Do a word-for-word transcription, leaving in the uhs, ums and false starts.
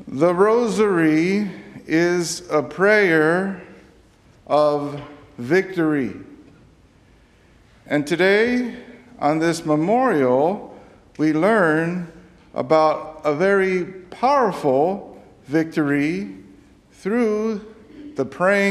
The Rosary is a prayer of victory. And today, on this memorial, we learn about a very powerful victory through the praying